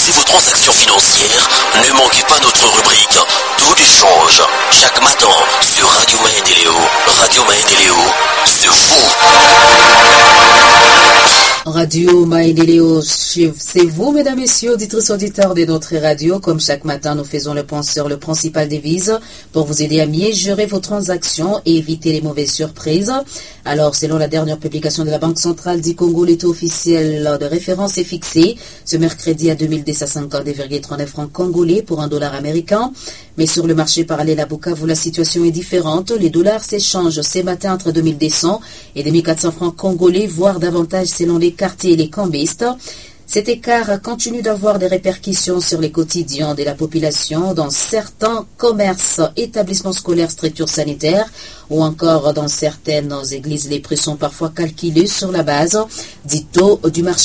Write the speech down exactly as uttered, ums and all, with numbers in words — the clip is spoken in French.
optimiser vos transactions financières, ne manquez pas notre rubrique Taux du change chaque matin sur Radio Maine et Léo. Radio Maine et Léo, c'est vous. Radio Maine et Léo, c'est vous, mesdames, messieurs, auditrices, auditeurs de notre radio. Comme chaque matin, nous faisons le point sur le principal devise pour vous aider à mieux gérer vos transactions et éviter les mauvaises surprises. Alors, selon la dernière publication de la Banque centrale du Congo, le taux officiel de référence est fixé ce mercredi à deux mille deux cent cinquante-deux virgule trente-neuf francs congolais pour un dollar américain. Mais sur le marché parallèle à Bukavu, la situation est différente. Les dollars s'échangent ce matin entre deux mille deux cents et deux mille quatre cents francs congolais, voire davantage selon les quartiers et les cambistes. Cet écart continue d'avoir des répercussions sur les quotidiens de la population dans certains commerces, établissements scolaires, structures sanitaires ou encore dans certaines églises. Les prix sont parfois calculés sur la base du taux du marché